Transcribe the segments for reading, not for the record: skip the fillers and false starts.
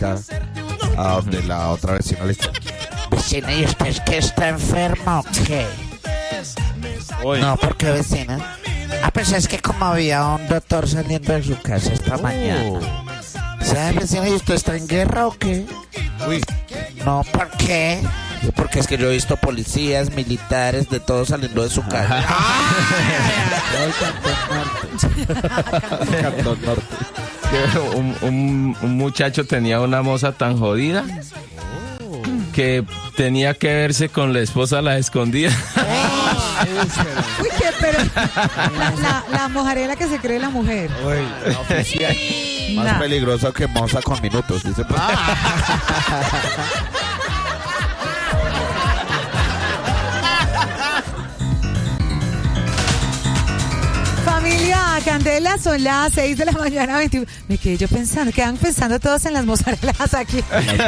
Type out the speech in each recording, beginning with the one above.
visita a donde la otra vecina le dice: vecina, ¿y usted es que está enfermo o qué? No, ¿por qué, vecina? Pues es que como había un doctor saliendo de su casa esta mañana. ¿Sabe, vecina, y usted está en guerra o qué? Uy, No, ¿por qué? Porque es que yo he visto policías, militares, de todos saliendo de su casa. Cantón Norte. Que un muchacho tenía una moza tan jodida que tenía que verse con la esposa a la escondida. Uy, pero la mojarela que se cree la mujer. Uy, oficial. Más Nah. peligroso que moza con minutos, dice. Familia Candela, son las 6 de la mañana, 21. Me quedé yo pensando, quedan pensando todos en las mozarelas aquí.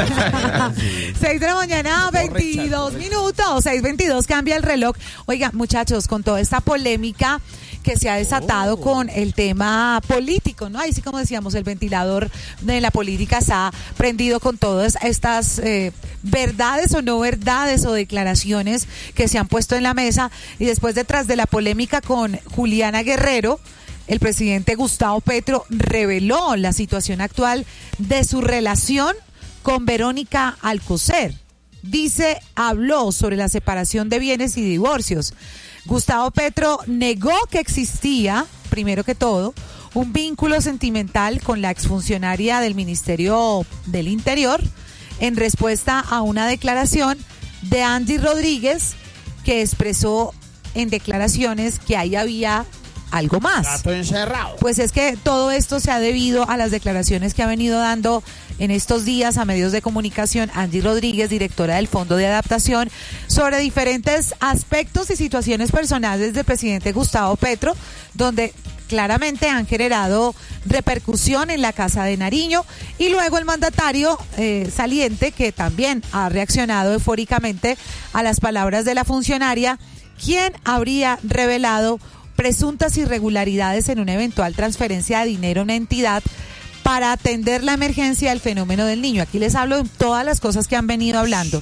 6 de la mañana, 22 minutos, 6:22, cambia el reloj. Oiga, muchachos, con toda esta polémica que se ha desatado con el tema político, ¿no? Ahí sí, como decíamos, el ventilador de la política está prendido con todas estas verdades o no verdades o declaraciones que se han puesto en la mesa. Y después, detrás de la polémica con Juliana Guerrero, el presidente Gustavo Petro reveló la situación actual de su relación con Verónica Alcocer. Dice, habló sobre la separación de bienes y divorcios. Gustavo Petro negó que existía, primero que todo, un vínculo sentimental con la exfuncionaria del Ministerio del Interior, en respuesta a una declaración de Andy Rodríguez, que expresó en declaraciones que ahí había algo más. Gato encerrado. Pues es que todo esto se ha debido a las declaraciones que ha venido dando en estos días a medios de comunicación Andy Rodríguez, directora del Fondo de Adaptación, sobre diferentes aspectos y situaciones personales del presidente Gustavo Petro, donde claramente han generado repercusión en la Casa de Nariño. Y luego el mandatario saliente, que también ha reaccionado eufóricamente a las palabras de la funcionaria, quien habría revelado presuntas irregularidades en una eventual transferencia de dinero a una entidad para atender la emergencia del fenómeno del niño. Aquí les hablo de todas las cosas que han venido hablando.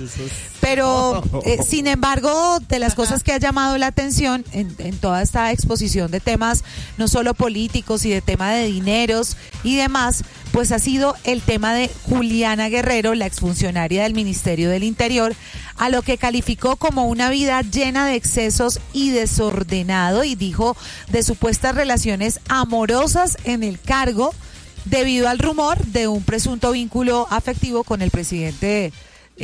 Pero, sin embargo, de las cosas que ha llamado la atención en toda esta exposición de temas, no solo políticos y de tema de dineros y demás, pues ha sido el tema de Juliana Guerrero, la exfuncionaria del Ministerio del Interior, a lo que calificó como una vida llena de excesos y desordenado, y dijo de supuestas relaciones amorosas en el cargo, debido al rumor de un presunto vínculo afectivo con el presidente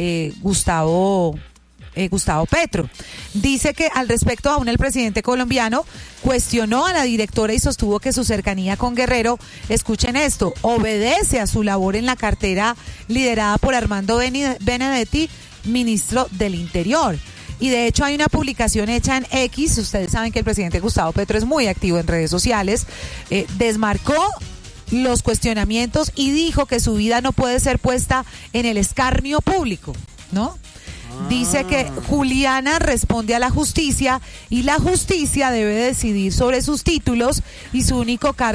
Gustavo Petro. Dice que al respecto, aún el presidente colombiano cuestionó a la directora y sostuvo que su cercanía con Guerrero, escuchen esto, obedece a su labor en la cartera liderada por Armando Benedetti, ministro del Interior. Y de hecho hay una publicación hecha en X, ustedes saben que el presidente Gustavo Petro es muy activo en redes sociales, desmarcó los cuestionamientos y dijo que su vida no puede ser puesta en el escarnio público, ¿no? Dice que Juliana responde a la justicia y la justicia debe decidir sobre sus títulos y su único cargo